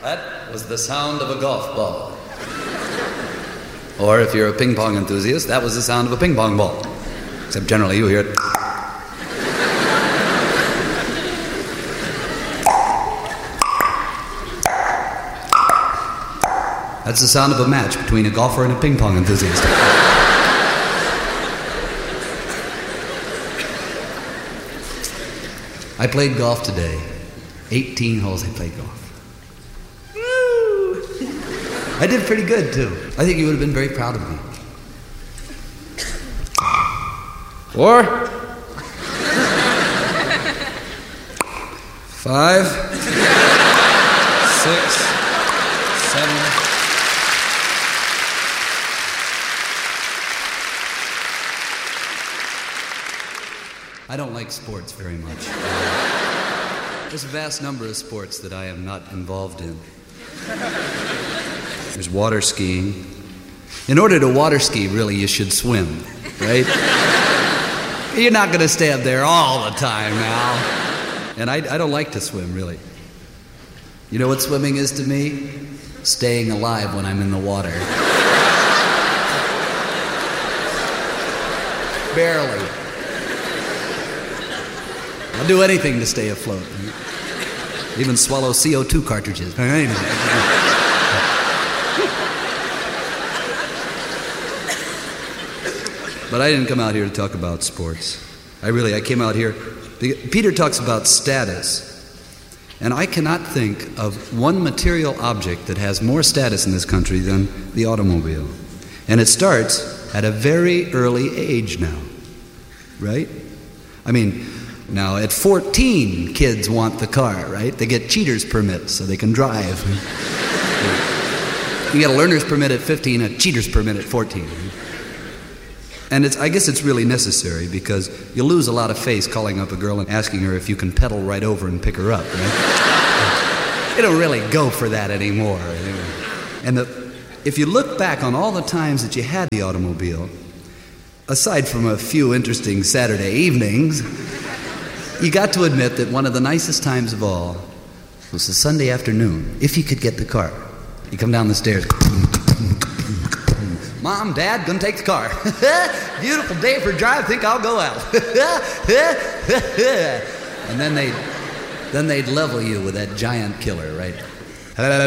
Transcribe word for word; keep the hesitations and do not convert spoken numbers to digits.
That was the sound of a golf ball. Or if you're a ping pong enthusiast, that was the sound of a ping pong ball. Except generally you hear it. That's the sound of a match between a golfer and a ping pong enthusiast. I played golf today. eighteen holes I played golf. Woo! I did pretty good, too. I think you would have been very proud of me. Four. Five. Six. Seven. I don't like sports very much. There's a vast number of sports that I am not involved in. There's water skiing. In order to water ski, really, you should swim, right? You're not going to stay up there all the time now. And I, I don't like to swim, really. You know what swimming is to me? Staying alive when I'm in the water. Barely. I'll do anything to stay afloat. Even swallow C O two cartridges. But I didn't come out here to talk about sports. I really, I came out here... Peter talks about status. And I cannot think of one material object that has more status in this country than the automobile. And it starts at a very early age now. Right? I mean... Now, at fourteen, kids want the car, right? They get cheater's permits so they can drive. You get a learner's permit at fifteen, a cheater's permit at fourteen. And it's, I guess it's really necessary because you lose a lot of face calling up a girl and asking her if you can pedal right over and pick her up, right? You don't really go for that anymore. And the, if you look back on all the times that you had the automobile, aside from a few interesting Saturday evenings, you got to admit that one of the nicest times of all was the Sunday afternoon, if you could get the car. You come down the stairs. Mom, Dad, gonna take the car. Beautiful day for a drive, think I'll go out. And then they'd, then they'd level you with that giant killer, right?